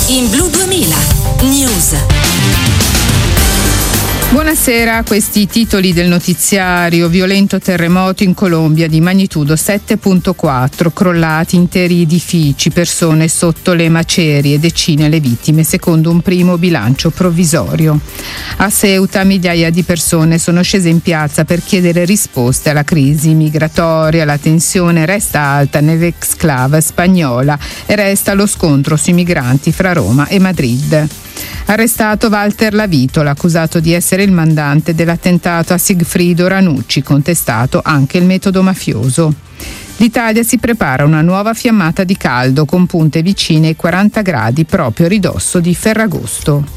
In Blu 2000 News. Buonasera, questi titoli del notiziario. Violento terremoto in Colombia di magnitudo 7.4, crollati interi edifici, persone sotto le macerie, decine le vittime secondo un primo bilancio provvisorio. A Ceuta migliaia di persone sono scese in piazza per chiedere risposte alla crisi migratoria. La tensione resta alta nell'exclave spagnola e resta lo scontro sui migranti fra Roma e Madrid. Arrestato Walter Lavitola, accusato di essere il mandante dell'attentato a Sigfrido Ranucci, contestato anche il metodo mafioso. L'Italia si prepara a una nuova fiammata di caldo con punte vicine ai 40 gradi proprio a ridosso di Ferragosto.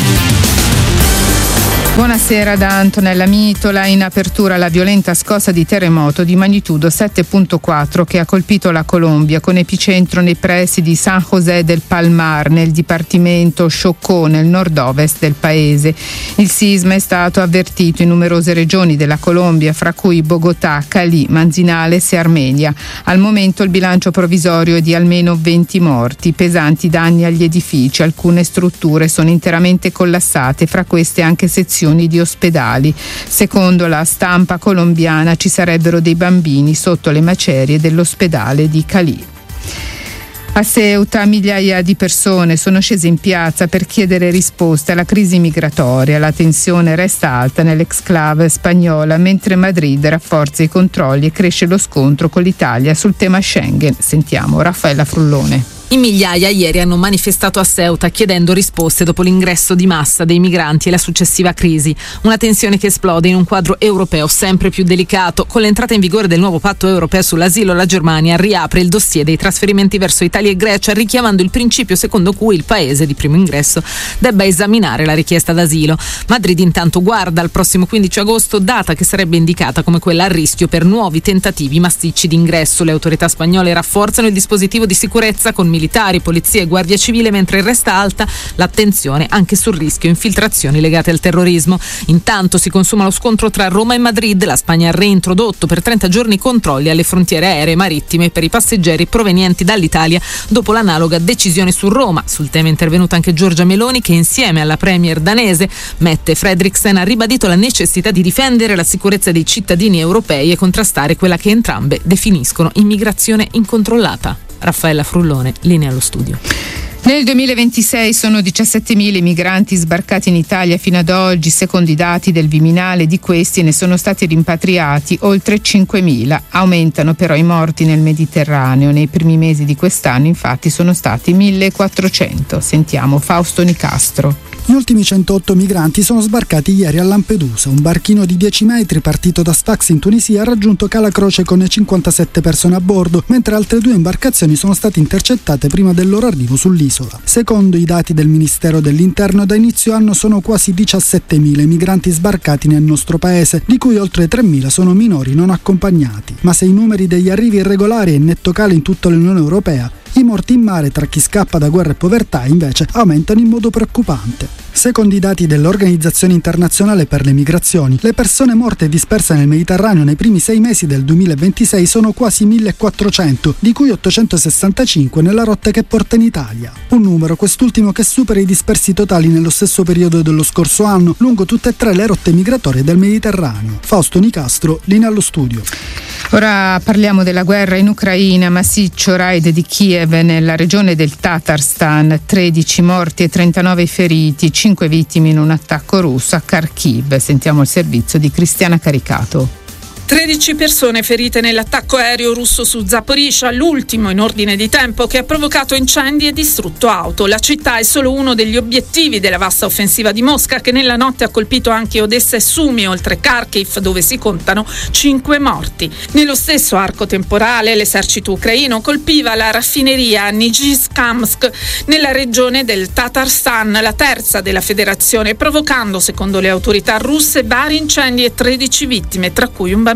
Buonasera da Antonella Mitola. In apertura la violenta scossa di terremoto di magnitudo 7.4 che ha colpito la Colombia con epicentro nei pressi di San José del Palmar nel dipartimento Chocó nel nord-ovest del paese. Il sisma è stato avvertito in numerose regioni della Colombia, fra cui Bogotà, Cali, Manzanales e Armenia. Al momento il bilancio provvisorio è di almeno 20 morti, pesanti danni agli edifici, alcune strutture sono interamente collassate, fra queste anche sezioni di ospedali. Secondo la stampa colombiana ci sarebbero dei bambini sotto le macerie dell'ospedale di Cali. A Ceuta migliaia di persone sono scese in piazza per chiedere risposte alla crisi migratoria. La tensione resta alta nell'exclave spagnola, mentre Madrid rafforza i controlli e cresce lo scontro con l'Italia sul tema Schengen. Sentiamo Raffaella Frullone. In migliaia ieri hanno manifestato a Ceuta chiedendo risposte dopo l'ingresso di massa dei migranti e la successiva crisi. Una tensione che esplode in un quadro europeo sempre più delicato. Con l'entrata in vigore del nuovo patto europeo sull'asilo, la Germania riapre il dossier dei trasferimenti verso Italia e Grecia, richiamando il principio secondo cui il paese di primo ingresso debba esaminare la richiesta d'asilo. Madrid intanto guarda al prossimo 15 agosto, data che sarebbe indicata come quella a rischio per nuovi tentativi massicci di ingresso. Le autorità spagnole rafforzano il dispositivo di sicurezza con militari, polizia e guardia civile, mentre resta alta l'attenzione anche sul rischio infiltrazioni legate al terrorismo. Intanto si consuma lo scontro tra Roma e Madrid. La Spagna ha reintrodotto per 30 giorni controlli alle frontiere aeree e marittime per i passeggeri provenienti dall'Italia dopo l'analoga decisione su Roma. Sul tema è intervenuta anche Giorgia Meloni, che insieme alla premier danese Mette Frederiksen ha ribadito la necessità di difendere la sicurezza dei cittadini europei e contrastare quella che entrambe definiscono immigrazione incontrollata. Raffaella Frullone, linea allo studio. Nel 2026 sono 17.000 i migranti sbarcati in Italia fino ad oggi. Secondo i dati del Viminale, di questi ne sono stati rimpatriati oltre 5.000. Aumentano però i morti nel Mediterraneo. Nei primi mesi di quest'anno infatti sono stati 1.400. Sentiamo Fausto Nicastro. Gli ultimi 108 migranti sono sbarcati ieri a Lampedusa. Un barchino di 10 metri partito da Sfax in Tunisia ha raggiunto Cala Croce con 57 persone a bordo, mentre altre 2 imbarcazioni sono state intercettate prima del loro arrivo sull'isola. Secondo i dati del Ministero dell'Interno, da inizio anno sono quasi 17.000 i migranti sbarcati nel nostro paese, di cui oltre 3.000 sono minori non accompagnati. Ma se i numeri degli arrivi irregolari è in netto calo in tutta l'Unione Europea, i morti in mare tra chi scappa da guerra e povertà invece aumentano in modo preoccupante. Secondo i dati dell'Organizzazione Internazionale per le Migrazioni, le persone morte e disperse nel Mediterraneo nei primi 6 mesi del 2026 sono quasi 1.400, di cui 865 nella rotta che porta in Italia. Un numero, quest'ultimo, che supera i dispersi totali nello stesso periodo dello scorso anno lungo tutte e 3 le rotte migratorie del Mediterraneo. Fausto Nicastro, linea allo studio. Ora parliamo della guerra in Ucraina. Massiccio raid di Kiev nella regione del Tatarstan, 13 morti e 39 feriti, 5 vittime in un attacco russo a Kharkiv. Sentiamo il servizio di Cristiana Caricato. 13 persone ferite nell'attacco aereo russo su Zaporizhzhia, l'ultimo in ordine di tempo, che ha provocato incendi e distrutto auto. La città è solo uno degli obiettivi della vasta offensiva di Mosca, che nella notte ha colpito anche Odessa e Sumi, oltre Kharkiv, dove si contano 5 morti. Nello stesso arco temporale l'esercito ucraino colpiva la raffineria Nizhizhkamsk nella regione del Tatarstan, la terza della federazione, provocando, secondo le autorità russe, vari incendi e 13 vittime, tra cui un bambino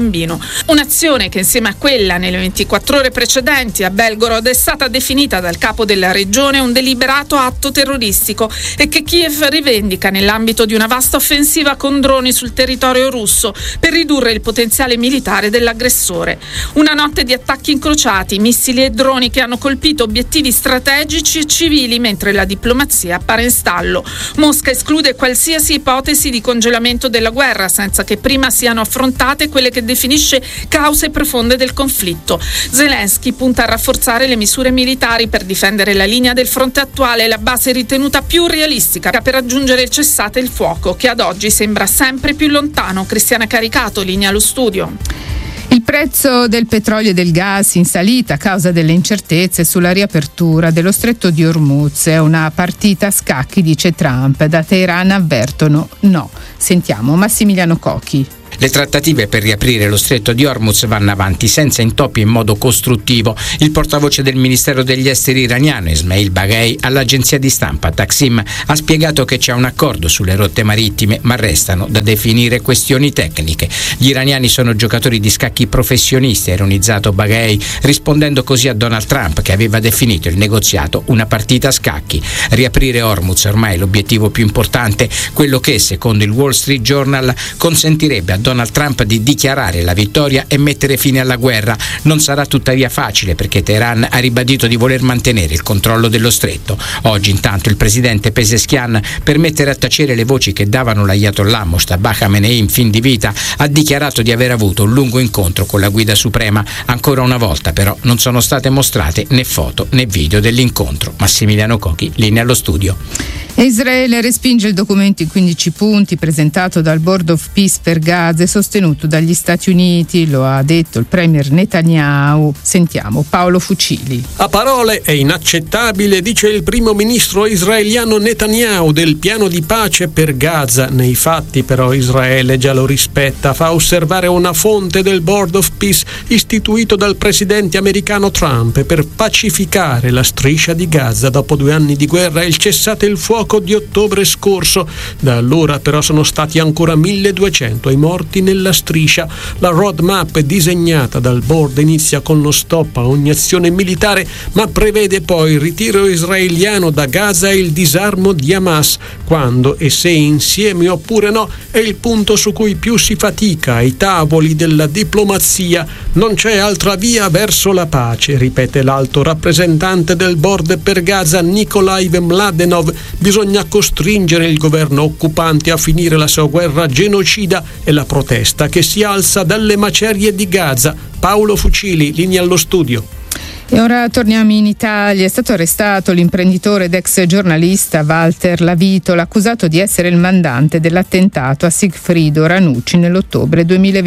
bambino. Un'azione che insieme a quella nelle 24 ore precedenti a Belgorod è stata definita dal capo della regione un deliberato atto terroristico e che Kiev rivendica nell'ambito di una vasta offensiva con droni sul territorio russo per ridurre il potenziale militare dell'aggressore. Una notte di attacchi incrociati, missili e droni che hanno colpito obiettivi strategici e civili mentre la diplomazia appare in stallo. Mosca esclude qualsiasi ipotesi di congelamento della guerra senza che prima siano affrontate quelle che definisce cause profonde del conflitto. Zelensky punta a rafforzare le misure militari per difendere la linea del fronte attuale, la base ritenuta più realistica per raggiungere il cessate il fuoco, che ad oggi sembra sempre più lontano. Cristiana Caricato, linea allo studio. Il prezzo del petrolio e del gas in salita a causa delle incertezze sulla riapertura dello stretto di Hormuz. È una partita a scacchi, dice Trump. Da Teheran avvertono no. Sentiamo Massimiliano Cocchi. Le trattative per riaprire lo stretto di Hormuz vanno avanti senza intoppi in modo costruttivo. Il portavoce del Ministero degli Esteri iraniano, Ismail Baghei, all'agenzia di stampa Taksim ha spiegato che c'è un accordo sulle rotte marittime, ma restano da definire questioni tecniche. Gli iraniani sono giocatori di scacchi professionisti, ha ironizzato Baghei, rispondendo così a Donald Trump, che aveva definito il negoziato una partita a scacchi. Riaprire Hormuz è ormai l'obiettivo più importante, quello che, secondo il Wall Street Journal, consentirebbe a Donald Trump di dichiarare la vittoria e mettere fine alla guerra. Non sarà tuttavia facile perché Teheran ha ribadito di voler mantenere il controllo dello stretto. Oggi intanto il presidente Pezeshkian, per mettere a tacere le voci che davano l'Ayatollah Mojtaba Khamenei in fin di vita, ha dichiarato di aver avuto un lungo incontro con la guida suprema. Ancora una volta però non sono state mostrate né foto né video dell'incontro. Massimiliano Cocchi, linea allo studio. Israele respinge il documento in 15 punti presentato dal Board of Peace per Gaza e sostenuto dagli Stati Uniti, lo ha detto il premier Netanyahu. Sentiamo Paolo Fucili. A parole è inaccettabile, dice il primo ministro israeliano Netanyahu, del piano di pace per Gaza. Nei fatti però Israele già lo rispetta, fa osservare una fonte del Board of Peace istituito dal presidente americano Trump per pacificare la striscia di Gaza dopo 2 anni di guerra e il cessate il fuoco di ottobre scorso. Da allora però sono stati ancora 1200 i morti nella striscia. La roadmap disegnata dal board inizia con lo stop a ogni azione militare, ma prevede poi il ritiro israeliano da Gaza e il disarmo di Hamas. Quando e se insieme oppure no è il punto su cui più si fatica ai tavoli della diplomazia. Non c'è altra via verso la pace, ripete l'alto rappresentante del board per Gaza Nikolai Mladenov. Bisogna costringere il governo occupante a finire la sua guerra genocida e la protesta che si alza dalle macerie di Gaza. Paolo Fucili, linea allo studio. E ora torniamo in Italia. È stato arrestato l'imprenditore ed ex giornalista Walter Lavitola, accusato di essere il mandante dell'attentato a Sigfrido Ranucci nell'ottobre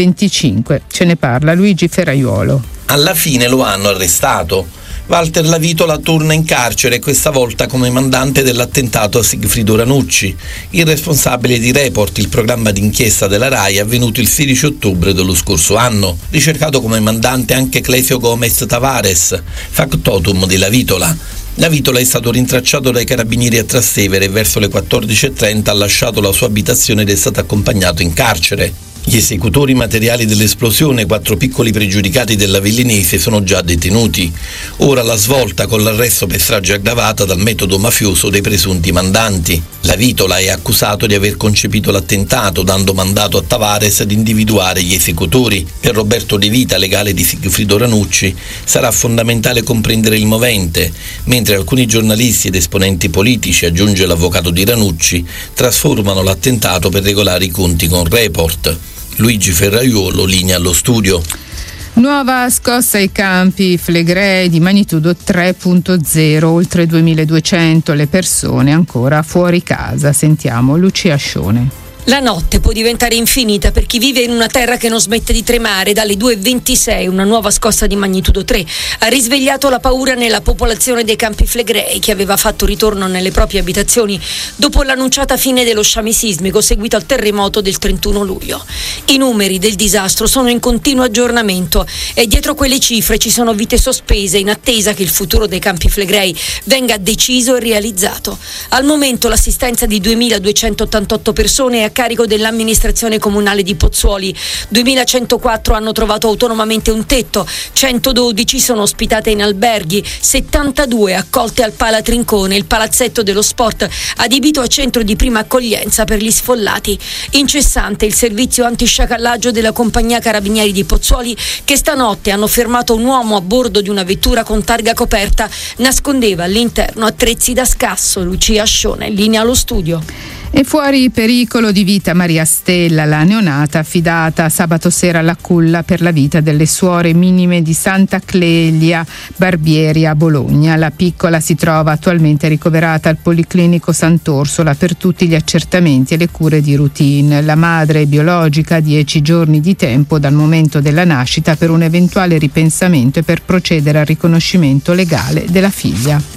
2025. Ce ne parla Luigi Ferraiuolo. Alla fine lo hanno arrestato. Walter Lavitola torna in carcere, questa volta come mandante dell'attentato a Sigfrido Ranucci, il responsabile di Report, il programma d'inchiesta della RAI avvenuto il 16 ottobre dello scorso anno. Ricercato come mandante anche Clesio Gomez Tavares, factotum di Lavitola. Lavitola è stato rintracciato dai carabinieri a Trastevere e verso le 14:30 ha lasciato la sua abitazione ed è stato accompagnato in carcere. Gli esecutori materiali dell'esplosione, 4 piccoli pregiudicati dell'Avellinese, sono già detenuti. Ora la svolta con l'arresto per strage aggravata dal metodo mafioso dei presunti mandanti. Lavitola è accusato di aver concepito l'attentato, dando mandato a Tavares di individuare gli esecutori. Per Roberto De Vita, legale di Sigfrido Ranucci, sarà fondamentale comprendere il movente, mentre alcuni giornalisti ed esponenti politici, aggiunge l'avvocato di Ranucci, trasformano l'attentato per regolare i conti con Report. Luigi Ferraiuolo, linea allo studio. Nuova scossa ai Campi Flegrei di magnitudo 3.0, oltre 2200 le persone ancora fuori casa. Sentiamo Lucia Scione. La notte può diventare infinita per chi vive in una terra che non smette di tremare. Dalle 2:26 una nuova scossa di magnitudo 3 ha risvegliato la paura nella popolazione dei Campi Flegrei, che aveva fatto ritorno nelle proprie abitazioni dopo l'annunciata fine dello sciame sismico seguito al terremoto del 31 luglio. I numeri del disastro sono in continuo aggiornamento e dietro quelle cifre ci sono vite sospese in attesa che il futuro dei Campi Flegrei venga deciso e realizzato. Al momento l'assistenza di 2288 persone è a carico dell'amministrazione comunale di Pozzuoli. 2104 hanno trovato autonomamente un tetto, 112 sono ospitate in alberghi, 72 accolte al Pala Trincone, il palazzetto dello sport adibito a centro di prima accoglienza per gli sfollati. Incessante il servizio antisciacallaggio della compagnia Carabinieri di Pozzuoli, che stanotte hanno fermato un uomo a bordo di una vettura con targa coperta. Nascondeva all'interno attrezzi da scasso. Lucia Ascione, in linea allo studio. E fuori pericolo di vita Maria Stella, la neonata affidata sabato sera alla culla per la vita delle suore minime di Santa Clelia Barbieri a Bologna. La piccola si trova attualmente ricoverata al Policlinico Sant'Orsola per tutti gli accertamenti e le cure di routine. La madre biologica ha 10 giorni di tempo dal momento della nascita per un eventuale ripensamento e per procedere al riconoscimento legale della figlia.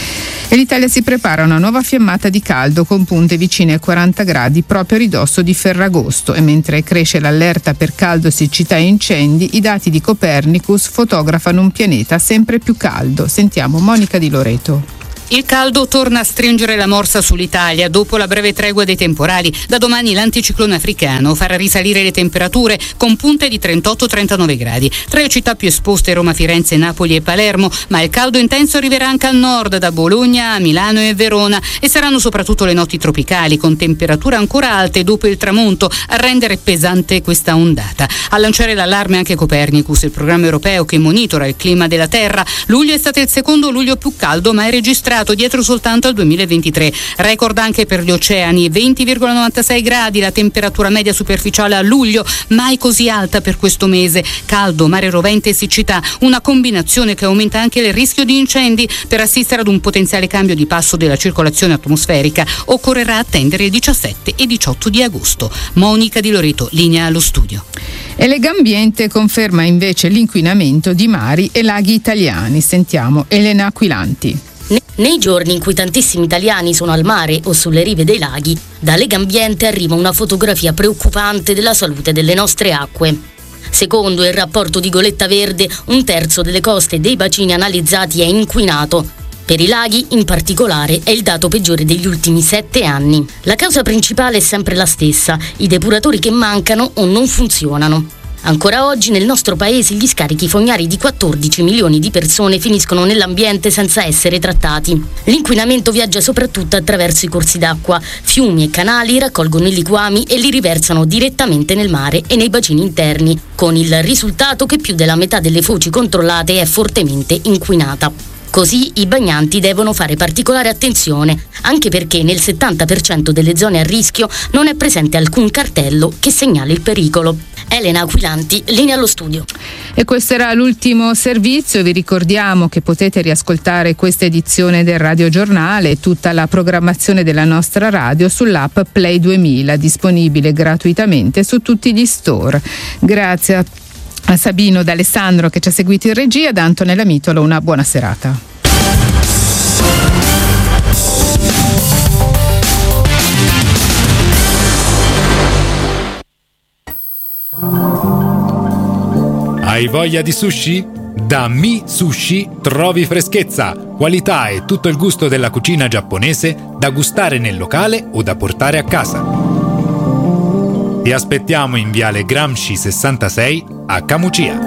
E l'Italia si prepara a una nuova fiammata di caldo con punte vicine ai 40 gradi proprio a ridosso di Ferragosto, e mentre cresce l'allerta per caldo, siccità e incendi, i dati di Copernicus fotografano un pianeta sempre più caldo. Sentiamo Monica Di Loreto. Il caldo torna a stringere la morsa sull'Italia dopo la breve tregua dei temporali. Da domani l'anticiclone africano farà risalire le temperature con punte di 38-39 gradi. Tra le città più esposte Roma, Firenze, Napoli e Palermo, ma il caldo intenso arriverà anche al nord, da Bologna a Milano e Verona, e saranno soprattutto le notti tropicali con temperature ancora alte dopo il tramonto a rendere pesante questa ondata. A lanciare l'allarme anche Copernicus, il programma europeo che monitora il clima della Terra. Luglio è stato il secondo luglio più caldo mai registrato, dietro soltanto al 2023. Record anche per gli oceani, 20,96 gradi la temperatura media superficiale a luglio, mai così alta per questo mese. Caldo, mare rovente e siccità, una combinazione che aumenta anche il rischio di incendi. Per assistere ad un potenziale cambio di passo della circolazione atmosferica occorrerà attendere il 17 e 18 di agosto. Monica Di Loreto, linea allo studio. E Legambiente conferma invece l'inquinamento di mari e laghi italiani. Sentiamo Elena Aquilanti. Nei giorni in cui tantissimi italiani sono al mare o sulle rive dei laghi, da Legambiente arriva una fotografia preoccupante della salute delle nostre acque. Secondo il rapporto di Goletta Verde, 1/3 delle coste dei bacini analizzati è inquinato. Per i laghi, in particolare, è il dato peggiore degli ultimi 7 anni. La causa principale è sempre la stessa: i depuratori che mancano o non funzionano. Ancora oggi nel nostro paese gli scarichi fognari di 14 milioni di persone finiscono nell'ambiente senza essere trattati. L'inquinamento viaggia soprattutto attraverso i corsi d'acqua. Fiumi e canali raccolgono i liquami e li riversano direttamente nel mare e nei bacini interni, con il risultato che più della metà delle foci controllate è fortemente inquinata. Così i bagnanti devono fare particolare attenzione, anche perché nel 70% delle zone a rischio non è presente alcun cartello che segnali il pericolo. Elena Aquilanti, linea allo studio. E questo era l'ultimo servizio. Vi ricordiamo che potete riascoltare questa edizione del Radio Giornale e tutta la programmazione della nostra radio sull'app Play 2000, disponibile gratuitamente su tutti gli store. Grazie a Sabino D'Alessandro che ci ha seguito in regia, da Antonella Mitolo una buona serata. Hai voglia di sushi? Da Mi Sushi trovi freschezza, qualità e tutto il gusto della cucina giapponese da gustare nel locale o da portare a casa. Ti aspettiamo in Viale Gramsci 66 a Camucia.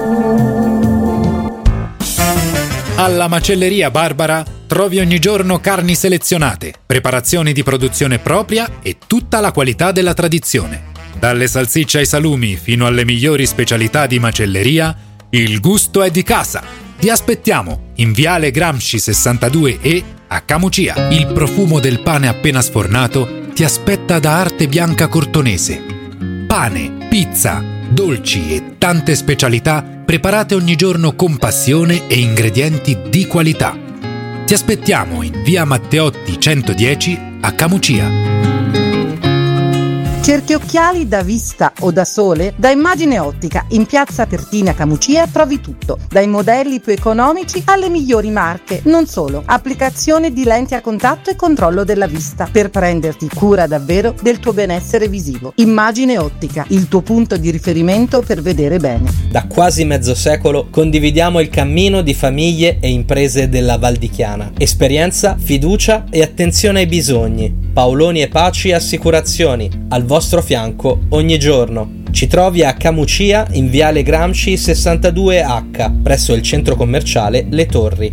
Alla Macelleria Barbara trovi ogni giorno carni selezionate, preparazioni di produzione propria e tutta la qualità della tradizione. Dalle salsicce ai salumi fino alle migliori specialità di macelleria, il gusto è di casa. Ti aspettiamo in Viale Gramsci 62E a Camucia. Il profumo del pane appena sfornato ti aspetta da Arte Bianca Cortonese. Pane, pizza, dolci e tante specialità preparate ogni giorno con passione e ingredienti di qualità. Ti aspettiamo in Via Matteotti 110 a Camucia. Cerchi occhiali da vista o da sole? Da Immagine Ottica, in piazza Pertina Camucia trovi tutto, dai modelli più economici alle migliori marche. Non solo, applicazione di lenti a contatto e controllo della vista, per prenderti cura davvero del tuo benessere visivo. Immagine Ottica, il tuo punto di riferimento per vedere bene. Da quasi mezzo secolo condividiamo il cammino di famiglie e imprese della Val di Chiana. Esperienza, fiducia e attenzione ai bisogni. Paoloni e Paci Assicurazioni, al vostro fianco ogni giorno. Ci trovi a Camucia in Viale Gramsci 62H, presso il centro commerciale Le Torri.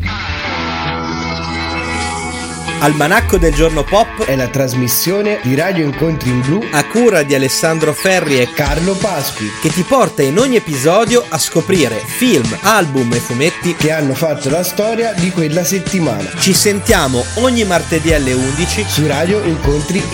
Almanacco del Giorno Pop è la trasmissione di Radio Incontri in Blu a cura di Alessandro Ferri e Carlo Pasqui, che ti porta in ogni episodio a scoprire film, album e fumetti che hanno fatto la storia di quella settimana. Ci sentiamo ogni martedì alle 11 su Radio Incontri